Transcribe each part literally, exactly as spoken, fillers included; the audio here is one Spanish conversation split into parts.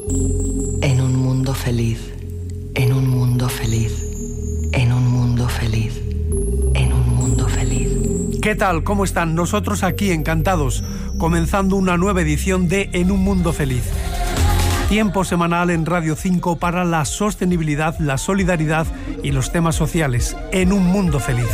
En un mundo feliz, en un mundo feliz, en un mundo feliz, en un mundo feliz. ¿Qué tal? ¿Cómo están? Nosotros aquí encantados, comenzando una nueva edición de En un mundo feliz. Tiempo semanal en Radio cinco para la sostenibilidad, la solidaridad y los temas sociales. En un mundo feliz.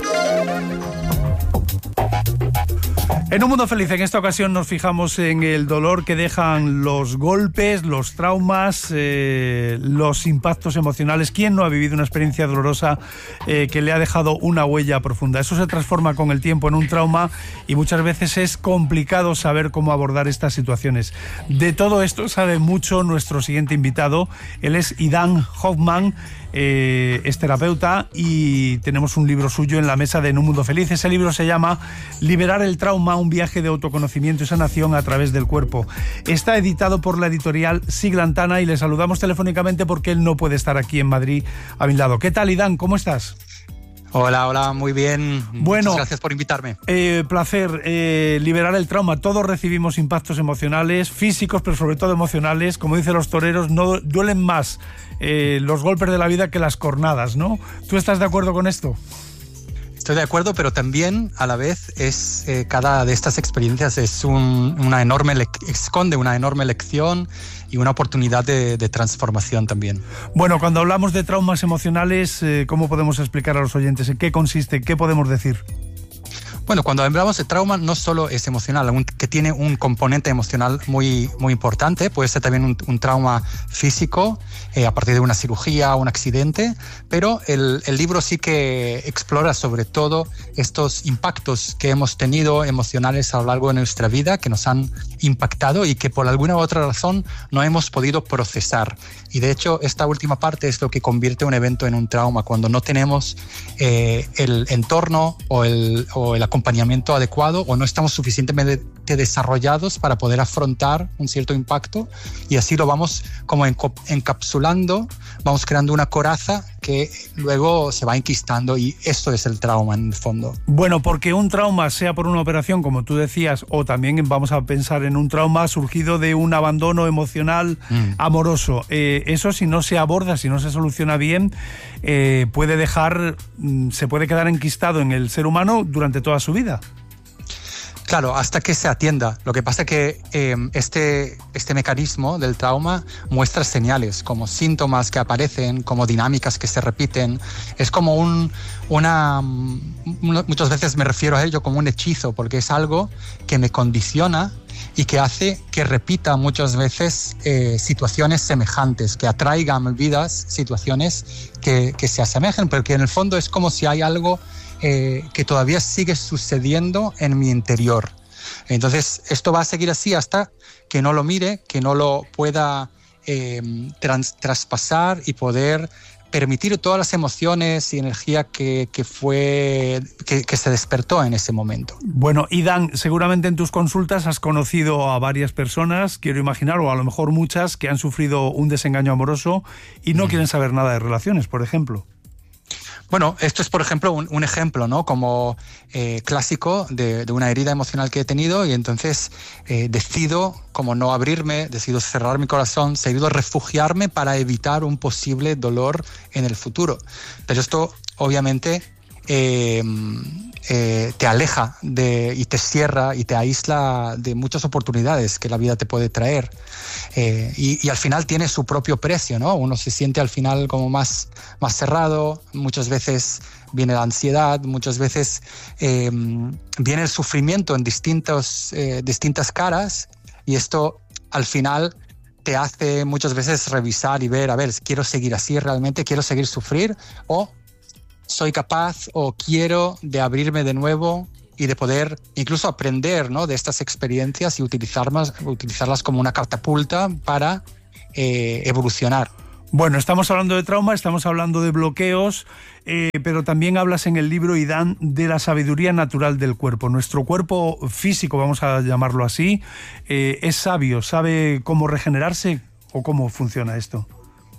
En un mundo feliz, en esta ocasión nos fijamos en el dolor que dejan los golpes, los traumas, eh, los impactos emocionales. ¿Quién no ha vivido una experiencia dolorosa eh, que le ha dejado una huella profunda? Eso se transforma con el tiempo en un trauma y muchas veces es complicado saber cómo abordar estas situaciones. De todo esto sabe mucho nuestro siguiente invitado. Él es Idan Hoffman. Eh, es terapeuta y tenemos un libro suyo en la mesa de En un mundo feliz. Ese libro se llama Liberar el trauma, un viaje de autoconocimiento y sanación a través del cuerpo. Está editado por la editorial Siglantana y le saludamos telefónicamente porque él no puede estar aquí en Madrid a mi lado. ¿Qué tal, Idan? ¿Cómo estás? Hola, hola, muy bien. Bueno, muchas gracias por invitarme. Eh, placer, eh, liberar el trauma. Todos recibimos impactos emocionales, físicos, pero sobre todo emocionales. Como dicen los toreros, no duelen más eh, los golpes de la vida que las cornadas, ¿no? ¿Tú estás de acuerdo con esto? Estoy de acuerdo, pero también a la vez es eh, cada de estas experiencias es un, una enorme le- esconde una enorme lección y una oportunidad de, de transformación también. Bueno, cuando hablamos de traumas emocionales, eh, ¿cómo podemos explicar a los oyentes en qué consiste? ¿Qué podemos decir? Bueno, cuando hablamos de trauma no solo es emocional, que tiene un componente emocional muy, muy importante, puede ser también un, un trauma físico eh, a partir de una cirugía o un accidente, pero el, el libro sí que explora sobre todo estos impactos que hemos tenido emocionales a lo largo de nuestra vida, que nos han impactado y que por alguna u otra razón no hemos podido procesar. Y de hecho esta última parte es lo que convierte un evento en un trauma, cuando no tenemos eh, el entorno o el, o el acompañamiento adecuado o no estamos suficientemente desarrollados para poder afrontar un cierto impacto y así lo vamos como encapsulando, vamos creando una coraza que luego se va enquistando y esto es el trauma en el fondo. Bueno, porque un trauma sea por una operación, como tú decías, o también vamos a pensar en un trauma surgido de un abandono emocional mm. amoroso, eh, eso si no se aborda, si no se soluciona bien, eh, puede dejar, se puede quedar enquistado en el ser humano durante toda su vida. Claro, hasta que se atienda. Lo que pasa es que eh, este, este mecanismo del trauma muestra señales, como síntomas que aparecen, como dinámicas que se repiten. Es como un, una... Muchas veces me refiero a ello como un hechizo, porque es algo que me condiciona y que hace que repita muchas veces eh, situaciones semejantes, que atraiga a mi vida situaciones que, que se asemejen, pero que en el fondo es como si hay algo Eh, que todavía sigue sucediendo en mi interior. Entonces esto va a seguir así hasta que no lo mire, que no lo pueda eh, trans, traspasar y poder permitir todas las emociones y energía que, que fue que, que se despertó en ese momento. Bueno, Idan, seguramente en tus consultas has conocido a varias personas, quiero imaginar, o a lo mejor muchas, que han sufrido un desengaño amoroso y no mm. quieren saber nada de relaciones, por ejemplo. Bueno, esto es, por ejemplo, un, un ejemplo, ¿no? Como eh, clásico de, de una herida emocional que he tenido y entonces eh, decido como no abrirme, decido cerrar mi corazón, decido refugiarme para evitar un posible dolor en el futuro. Pero esto, obviamente, eh, eh, te aleja de, y te cierra y te aísla de muchas oportunidades que la vida te puede traer. Eh, y, y al final tiene su propio precio, ¿no? Uno se siente al final como más, más cerrado, muchas veces viene la ansiedad, muchas veces eh, viene el sufrimiento en distintos, eh, distintas caras y esto al final te hace muchas veces revisar y ver, a ver, ¿quiero seguir así realmente? ¿Quiero seguir sufrir? ¿O soy capaz o quiero de abrirme de nuevo y de poder incluso aprender, ¿no?, de estas experiencias y utilizarlas, utilizarlas como una catapulta para eh, evolucionar? Bueno, estamos hablando de trauma, estamos hablando de bloqueos, eh, pero también hablas en el libro, Idan, de la sabiduría natural del cuerpo. Nuestro cuerpo físico, vamos a llamarlo así, eh, es sabio, sabe cómo regenerarse o cómo funciona esto.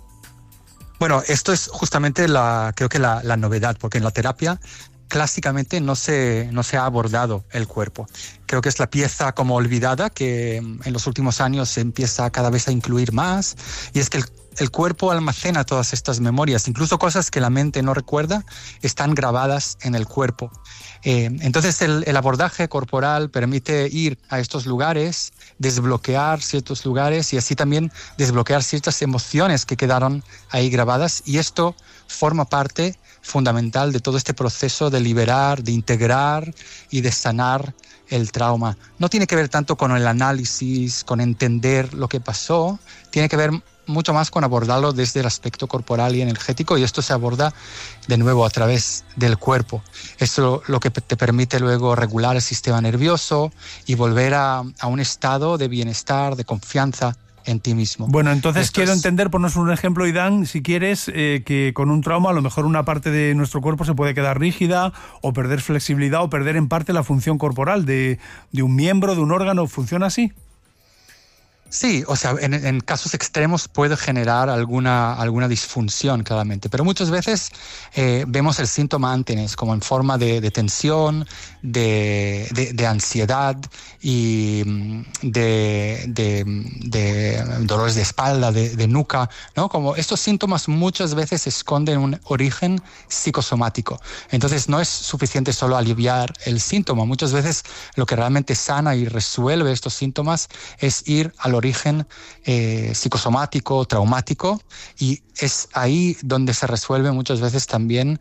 Bueno, esto es justamente la, creo que la, la novedad, porque en la terapia clásicamente no se, no se ha abordado el cuerpo. creo que es la pieza como olvidada que en los últimos años se empieza cada vez a incluir más, y es que el, el cuerpo almacena todas estas memorias, incluso cosas que la mente no recuerda, están grabadas en el cuerpo. Eh, entonces el, el abordaje corporal permite ir a estos lugares, desbloquear ciertos lugares y así también desbloquear ciertas emociones que quedaron ahí grabadas, y esto forma parte fundamental de todo este proceso de liberar, de integrar y de sanar el trauma. No tiene que ver tanto con el análisis, con entender lo que pasó, tiene que ver mucho más con abordarlo desde el aspecto corporal y energético, y esto se aborda de nuevo a través del cuerpo. Esto lo que te permite luego regular el sistema nervioso y volver a, a un estado de bienestar, de confianza en ti mismo. Bueno, entonces Esto quiero es... entender, ponnos un ejemplo, Idán, si quieres, eh, que con un trauma a lo mejor una parte de nuestro cuerpo se puede quedar rígida o perder flexibilidad o perder en parte la función corporal de, de un miembro, de un órgano. ¿Funciona así? Sí, o sea, en, en casos extremos puede generar alguna, alguna disfunción, claramente, pero muchas veces eh, vemos el síntoma antes, como en forma de, de tensión, de, de, de ansiedad y de, de, de dolores de espalda, de, de nuca, ¿no? Como estos síntomas muchas veces esconden un origen psicosomático. Entonces no es suficiente solo aliviar el síntoma, muchas veces lo que realmente sana y resuelve estos síntomas es ir al origen eh, psicosomático, traumático, y es ahí donde se resuelve muchas veces también,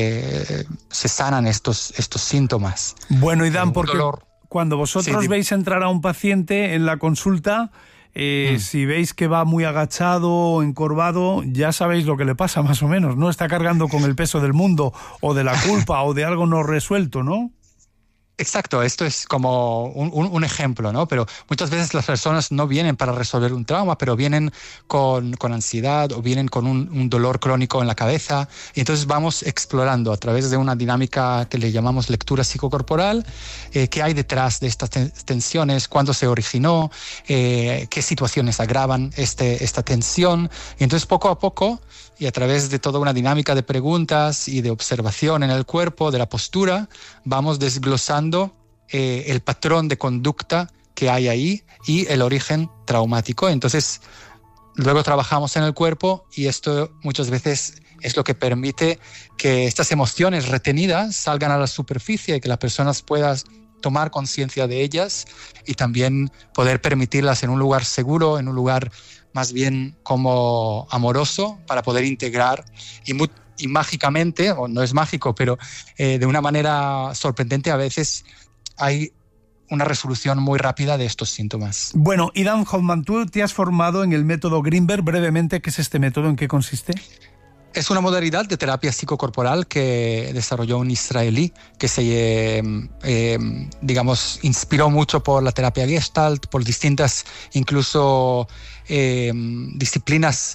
eh, se sanan estos, estos síntomas. Bueno, Idán, eh, porque dolor. Cuando vosotros sí, veis entrar a un paciente en la consulta, eh, mm. si veis que va muy agachado o encorvado, ya sabéis lo que le pasa más o menos, ¿no? Está cargando con el peso del mundo o de la culpa o de algo no resuelto, ¿no? Exacto, esto es como un, un, un ejemplo, ¿no? Pero muchas veces las personas no vienen para resolver un trauma, pero vienen con, con ansiedad o vienen con un, un dolor crónico en la cabeza. Y entonces vamos explorando a través de una dinámica que le llamamos lectura psicocorporal, eh, qué hay detrás de estas tensiones, cuándo se originó, eh, qué situaciones agravan este, esta tensión. Y entonces poco a poco, y a través de toda una dinámica de preguntas y de observación en el cuerpo, de la postura, vamos desglosando eh, el patrón de conducta que hay ahí y el origen traumático. Entonces, luego trabajamos en el cuerpo y esto muchas veces es lo que permite que estas emociones retenidas salgan a la superficie y que las personas puedan tomar conciencia de ellas y también poder permitirlas en un lugar seguro, en un lugar más bien como amoroso, para poder integrar y, muy, y mágicamente, o no es mágico, pero eh, de una manera sorprendente a veces hay una resolución muy rápida de estos síntomas. Bueno, Idán Hoffman, tú te has formado en el método Grinberg. Brevemente, ¿qué es este método? ¿En qué consiste? Es una modalidad de terapia psicocorporal que desarrolló un israelí que se, eh, eh, digamos, inspiró mucho por la terapia Gestalt, por distintas, incluso eh, disciplinas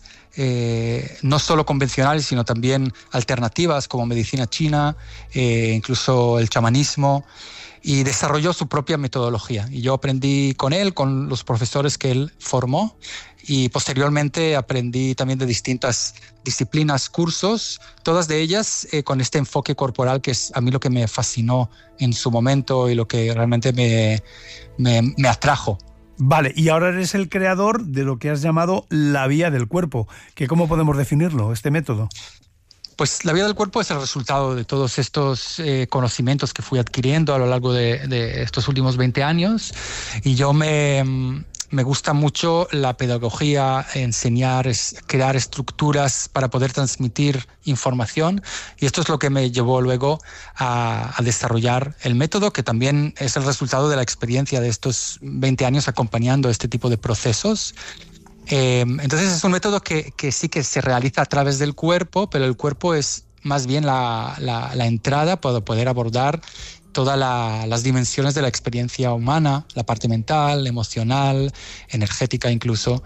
eh, no solo convencionales, sino también alternativas como medicina china, eh, incluso el chamanismo, y desarrolló su propia metodología. Y yo aprendí con él, con los profesores que él formó, y posteriormente aprendí también de distintas disciplinas, cursos, todas de ellas eh, con este enfoque corporal, que es a mí lo que me fascinó en su momento y lo que realmente me, me, me atrajo. Vale, y ahora eres el creador de lo que has llamado la vía del cuerpo, que ¿cómo podemos definirlo, este método? Pues la vía del cuerpo es el resultado de todos estos eh, conocimientos que fui adquiriendo a lo largo de, de estos últimos veinte años, y yo me, me gusta mucho la pedagogía, enseñar, es, crear estructuras para poder transmitir información, y esto es lo que me llevó luego a, a desarrollar el método, que también es el resultado de la experiencia de estos veinte años acompañando este tipo de procesos. Eh, entonces es un método que, que sí que se realiza a través del cuerpo, pero el cuerpo es más bien la, la, la entrada para poder abordar todas la, las dimensiones de la experiencia humana, la parte mental, emocional, energética incluso.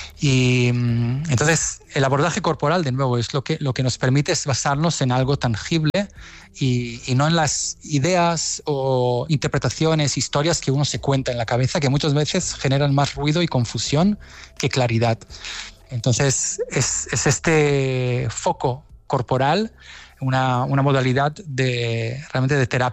Y entonces el abordaje corporal, de nuevo, es lo que, lo que nos permite es basarnos en algo tangible y, y no en las ideas o interpretaciones, historias que uno se cuenta en la cabeza, que muchas veces generan más ruido y confusión que claridad. Entonces es, es este foco corporal, una, una modalidad de, realmente de terapia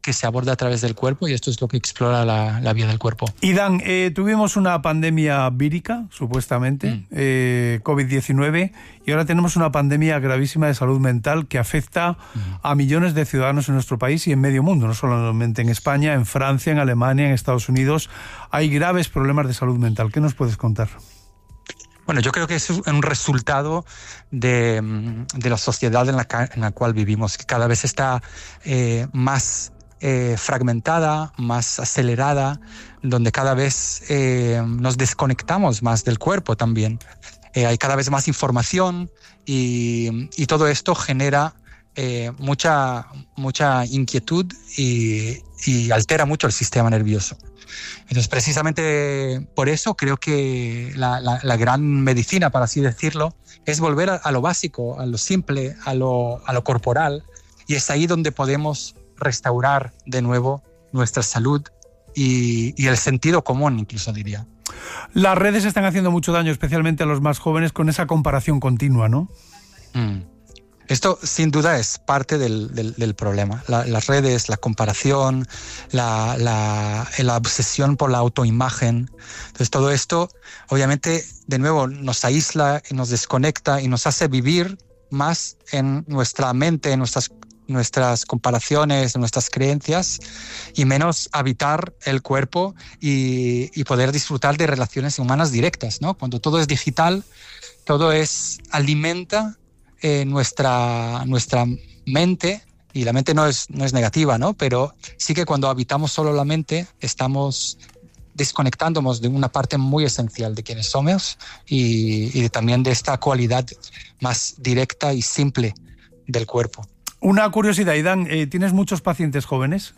que se aborda a través del cuerpo, y esto es lo que explora la, la vía del cuerpo. Iván, eh, tuvimos una pandemia vírica, supuestamente, mm. eh, covid diecinueve, y ahora tenemos una pandemia gravísima de salud mental que afecta mm. a millones de ciudadanos en nuestro país y en medio mundo, no solamente en España, en Francia, en Alemania, en Estados Unidos. Hay graves problemas de salud mental. ¿Qué nos puedes contar? Bueno, yo creo que es un resultado de, de la sociedad en la, en la cual vivimos, que cada vez está eh, más Eh, fragmentada, más acelerada, donde cada vez eh, nos desconectamos más del cuerpo también. Eh, hay cada vez más información y, y todo esto genera eh, mucha, mucha inquietud y, y altera mucho el sistema nervioso. Entonces, precisamente por eso creo que la, la, la gran medicina, para así decirlo, es volver a, a lo básico, a lo simple, a lo, a lo corporal, y es ahí donde podemos restaurar de nuevo nuestra salud y, y el sentido común, incluso diría. Las redes están haciendo mucho daño, especialmente a los más jóvenes, con esa comparación continua, ¿no? Mm. Esto sin duda es parte del, del, del problema. La, las redes, la comparación, la, la, la obsesión por la autoimagen. Entonces todo esto obviamente de nuevo nos aísla y nos desconecta y nos hace vivir más en nuestra mente, en nuestras nuestras comparaciones, nuestras creencias, y menos habitar el cuerpo y, y poder disfrutar de relaciones humanas directas, ¿no? Cuando todo es digital, todo es alimenta eh, nuestra, nuestra mente, y la mente no es, no es negativa, ¿no? Pero sí que cuando habitamos solo la mente, estamos desconectándonos de una parte muy esencial de quienes somos y, y también de esta cualidad más directa y simple del cuerpo. Una curiosidad, Iván, eh, ¿tienes muchos pacientes jóvenes?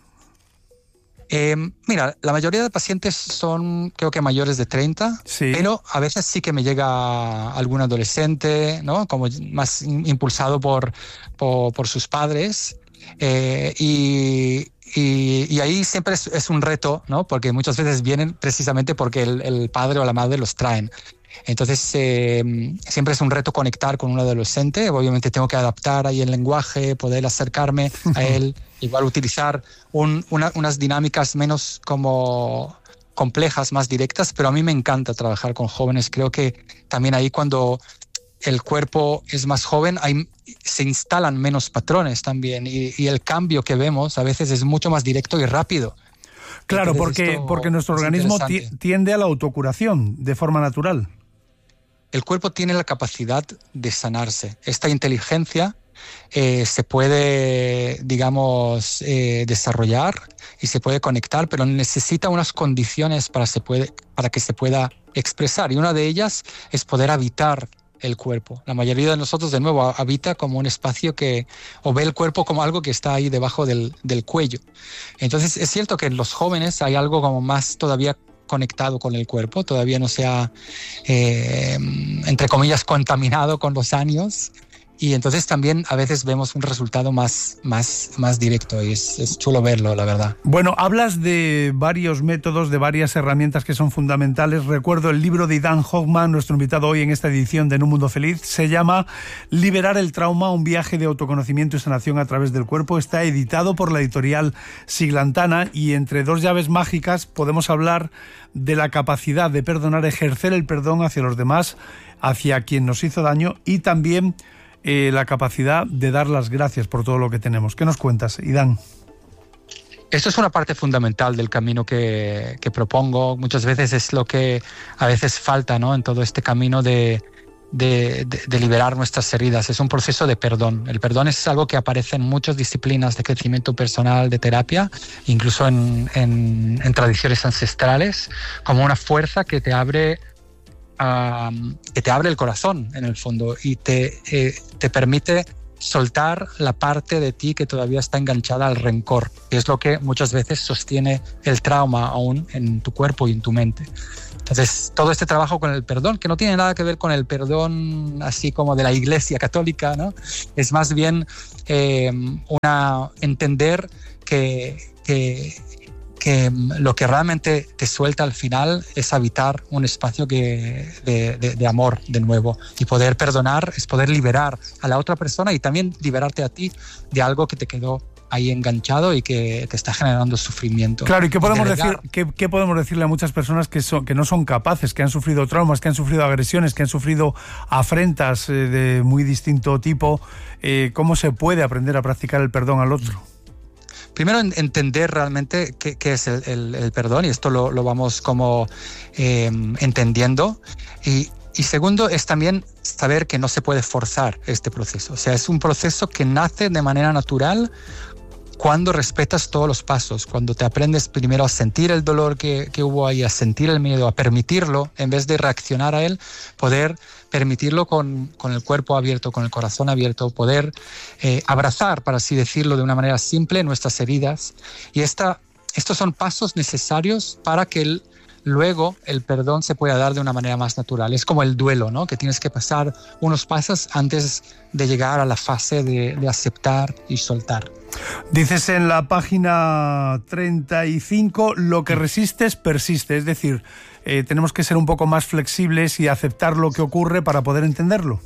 Eh, mira, la mayoría de pacientes son creo que mayores de treinta, sí. Pero a veces sí que me llega algún adolescente, ¿no? Como más impulsado por, por, por sus padres. Eh, y, y, y ahí siempre es, es un reto, ¿no? Porque muchas veces vienen precisamente porque el, el padre o la madre los traen. Entonces eh, siempre es un reto conectar con un adolescente. Obviamente tengo que adaptar ahí el lenguaje, poder acercarme a él, igual utilizar un, una, unas dinámicas menos como complejas, más directas, pero a mí me encanta trabajar con jóvenes. Creo que también ahí cuando el cuerpo es más joven hay, se instalan menos patrones también y, y el cambio que vemos a veces es mucho más directo y rápido. Claro, Entonces, porque, porque nuestro organismo tiende a la autocuración de forma natural. El cuerpo tiene la capacidad de sanarse. Esta inteligencia eh, se puede, digamos, eh, desarrollar y se puede conectar, pero necesita unas condiciones para, se puede, para que se pueda expresar. Y una de ellas es poder habitar el cuerpo. La mayoría de nosotros, de nuevo, habita como un espacio que, o ve el cuerpo como algo que está ahí debajo del, del cuello. Entonces, es cierto que en los jóvenes hay algo como más todavía conectado con el cuerpo, todavía no se ha, eh, entre comillas, contaminado con los años. Y entonces también a veces vemos un resultado más, más, más directo y es, es chulo verlo, la verdad. Bueno, hablas de varios métodos, de varias herramientas que son fundamentales. Recuerdo el libro de Iván Hoffman, nuestro invitado hoy en esta edición de En un Mundo Feliz. Se llama Liberar el trauma, un viaje de autoconocimiento y sanación a través del cuerpo. Está editado por la editorial Siglantana y entre dos llaves mágicas podemos hablar de la capacidad de perdonar, ejercer el perdón hacia los demás, hacia quien nos hizo daño y también Eh, la capacidad de dar las gracias por todo lo que tenemos. ¿Qué nos cuentas, Iván? Esto es una parte fundamental del camino que, que propongo. Muchas veces es lo que a veces falta, ¿no? En todo este camino de, de, de, de liberar nuestras heridas. Es un proceso de perdón. El perdón es algo que aparece en muchas disciplinas de crecimiento personal, de terapia, incluso en, en, en tradiciones ancestrales, como una fuerza que te abre Um, que te abre el corazón en el fondo y te, eh, te permite soltar la parte de ti que todavía está enganchada al rencor, que es lo que muchas veces sostiene el trauma aún en tu cuerpo y en tu mente. Entonces, todo este trabajo con el perdón, que no tiene nada que ver con el perdón así como de la Iglesia Católica, ¿no? Es más bien eh, una, entender que, que que lo que realmente te suelta al final es habitar un espacio que, de, de, de amor de nuevo, y poder perdonar es poder liberar a la otra persona y también liberarte a ti de algo que te quedó ahí enganchado y que te está generando sufrimiento. Claro, ¿y qué podemos, decir, qué, qué podemos decirle a muchas personas que, son, que no son capaces, que han sufrido traumas, que han sufrido agresiones, que han sufrido afrentas eh, de muy distinto tipo? Eh, ¿Cómo se puede aprender a practicar el perdón al otro? Primero, entender realmente qué, qué es el, el, el perdón, y esto lo, lo vamos como eh, entendiendo. Y, y segundo, es también saber que no se puede forzar este proceso. O sea, es un proceso que nace de manera natural cuando respetas todos los pasos, cuando te aprendes primero a sentir el dolor que, que hubo ahí, a sentir el miedo, a permitirlo, en vez de reaccionar a él, poder permitirlo con, con el cuerpo abierto, con el corazón abierto, poder eh, abrazar, para así decirlo de una manera simple, nuestras heridas. Y esta, estos son pasos necesarios para que el, luego el perdón se pueda dar de una manera más natural. Es como el duelo, ¿no? Que tienes que pasar unos pasos antes de llegar a la fase de, de aceptar y soltar. Dices en la página treinta y cinco, lo que resistes persiste, es decir, eh, tenemos que ser un poco más flexibles y aceptar lo que ocurre para poder entenderlo.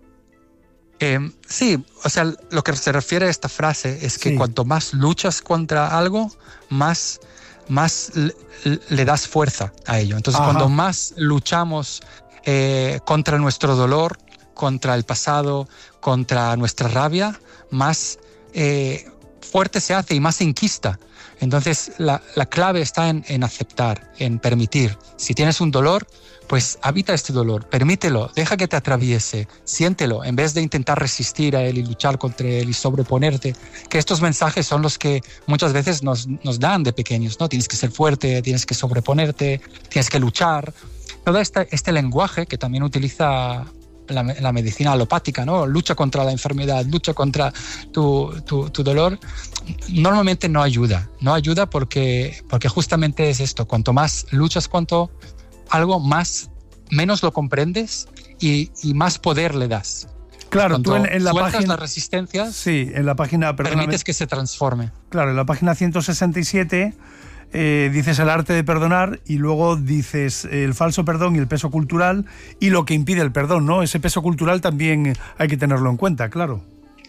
Eh, sí, o sea, lo que se refiere a esta frase es que sí, cuanto más luchas contra algo, más, más le, le das fuerza a ello. Entonces, Ajá. cuando más luchamos eh, contra nuestro dolor, contra el pasado, contra nuestra rabia, más eh, fuerte se hace y más se enquista. Entonces la, la clave está en, en aceptar, en permitir. Si tienes un dolor, pues habita este dolor, permítelo, deja que te atraviese, siéntelo, en vez de intentar resistir a él y luchar contra él y sobreponerte. Que estos mensajes son los que muchas veces nos, nos dan de pequeños, ¿no? Tienes que ser fuerte, tienes que sobreponerte, tienes que luchar. Todo este, este lenguaje que también utiliza La, la medicina alopática, ¿no? Lucha contra la enfermedad, lucha contra tu, tu, tu dolor, normalmente no ayuda. No ayuda porque, porque justamente es esto. Cuanto más luchas contra algo, más, menos lo comprendes y, y más poder le das. Claro, Cuando tú en, en la página... las resistencias, sí, en la página... permites que se transforme. Claro, en la página ciento sesenta y siete... Eh, dices el arte de perdonar y luego dices el falso perdón y el peso cultural y lo que impide el perdón, ¿no? Ese peso cultural también hay que tenerlo en cuenta, claro.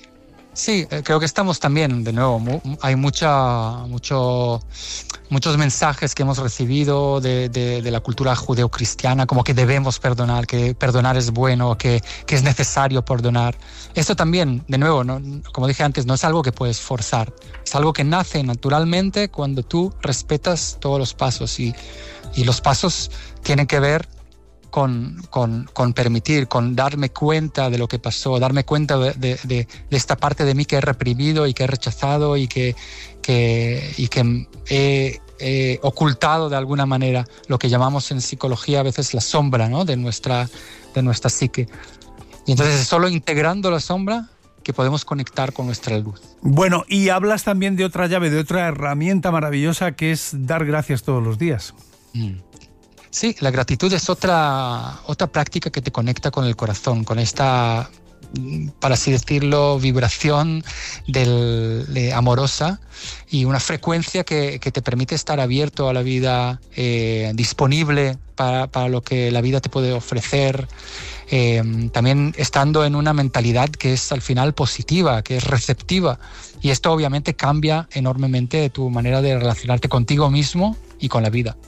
Sí, creo que estamos también, de nuevo, mu- hay mucha, mucho, muchos mensajes que hemos recibido de, de, de la cultura judeocristiana, como que debemos perdonar, que perdonar es bueno, que, que es necesario perdonar. Esto también, de nuevo, no, como dije antes, no es algo que puedes forzar, es algo que nace naturalmente cuando tú respetas todos los pasos y, y los pasos tienen que ver Con, con, con permitir, con darme cuenta de lo que pasó, darme cuenta de, de, de, de esta parte de mí que he reprimido y que he rechazado y que, que, y que he, he ocultado de alguna manera, lo que llamamos en psicología a veces la sombra, ¿no? de, nuestra, de nuestra psique. Y entonces es solo integrando la sombra que podemos conectar con nuestra luz. Bueno, y hablas también de otra llave, de otra herramienta maravillosa que es dar gracias todos los días. Mm. Sí, la gratitud es otra, otra práctica que te conecta con el corazón, con esta, para así decirlo, vibración del, de amorosa y una frecuencia que, que te permite estar abierto a la vida, eh, disponible para, para lo que la vida te puede ofrecer. Eh, también estando en una mentalidad que es al final positiva, que es receptiva. Y esto obviamente cambia enormemente tu manera de relacionarte contigo mismo y con la vida.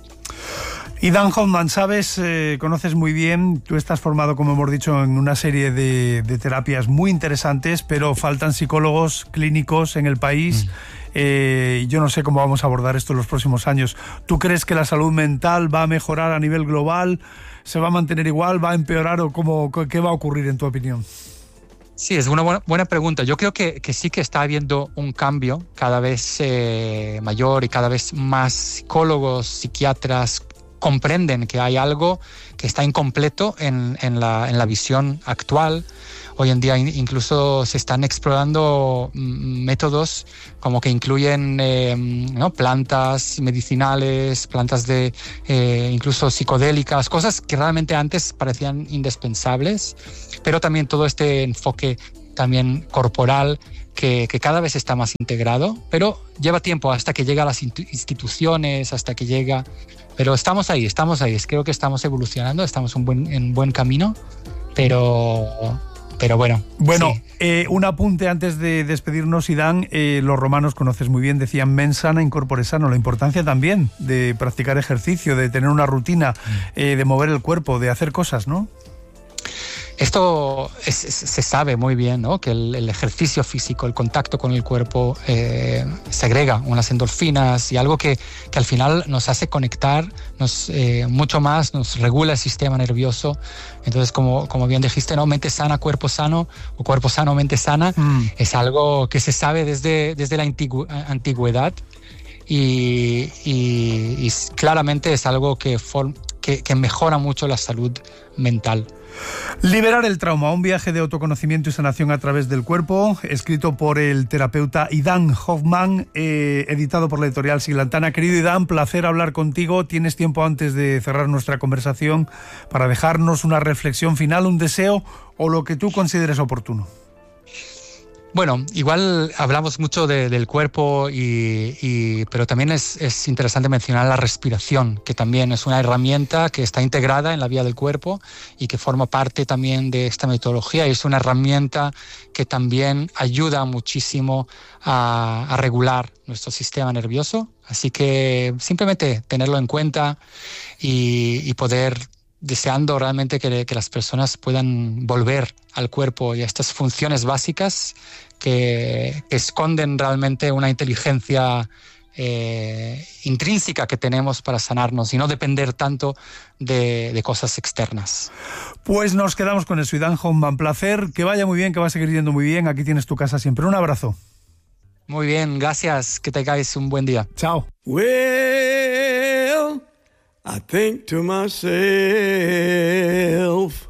Y Dan Hoffman, sabes, eh, conoces muy bien, tú estás formado, como hemos dicho, en una serie de, de terapias muy interesantes, pero faltan psicólogos clínicos en el país. Mm. Eh, yo no sé cómo vamos a abordar esto en los próximos años. ¿Tú crees que la salud mental va a mejorar a nivel global? ¿Se va a mantener igual? ¿Va a empeorar? ¿O cómo, qué va a ocurrir en tu opinión? Sí, es una buena, buena pregunta. Yo creo que, que sí que está habiendo un cambio cada vez eh, mayor y cada vez más psicólogos, psiquiatras comprenden que hay algo que está incompleto en, en, la, en la visión actual. Hoy en día incluso se están explorando métodos como que incluyen eh, ¿no? plantas medicinales, plantas de eh, incluso psicodélicas, cosas que realmente antes parecían indispensables, pero también todo este enfoque también corporal que, que cada vez está más integrado, pero lleva tiempo hasta que llega a las instituciones, hasta que llega... Pero estamos ahí, estamos ahí. Creo que estamos evolucionando, estamos en buen, en buen camino, pero, pero bueno. Bueno, sí. eh, un apunte antes de despedirnos, Idán. Eh, los romanos, conoces muy bien, decían mens sana in corpore sano. La importancia también de practicar ejercicio, de tener una rutina, eh, de mover el cuerpo, de hacer cosas, ¿no? Esto es, es, se sabe muy bien, ¿no? Que el, el ejercicio físico, el contacto con el cuerpo eh, segrega unas endorfinas y algo que, que al final nos hace conectar nos, eh, mucho más, nos regula el sistema nervioso. Entonces, como, como bien dijiste, ¿no? Mente sana, cuerpo sano, o cuerpo sano, mente sana, mm. es algo que se sabe desde, desde la antigu- antigüedad y, y, y claramente es algo que, for, que, que mejora mucho la salud mental. Liberar el trauma, un viaje de autoconocimiento y sanación a través del cuerpo, escrito por el terapeuta Idán Hoffman, eh, editado por la editorial Siglantana. Querido Idán, placer hablar contigo. ¿Tienes tiempo antes de cerrar nuestra conversación para dejarnos una reflexión final, un deseo o lo que tú consideres oportuno? Bueno, igual hablamos mucho de, del cuerpo, y, y, pero también es, es interesante mencionar la respiración, que también es una herramienta que está integrada en la vía del cuerpo y que forma parte también de esta metodología, y es una herramienta que también ayuda muchísimo a, a regular nuestro sistema nervioso. Así que simplemente tenerlo en cuenta y, y poder... deseando realmente que, que las personas puedan volver al cuerpo y a estas funciones básicas que, que esconden realmente una inteligencia eh, intrínseca que tenemos para sanarnos y no depender tanto de, de cosas externas. Pues nos quedamos con eso. Idán Hoffman, placer, que vaya muy bien, que va a seguir yendo muy bien. Aquí tienes tu casa siempre. Un abrazo. Muy bien, gracias. Que tengáis un buen día. Chao. Well, I think to myself,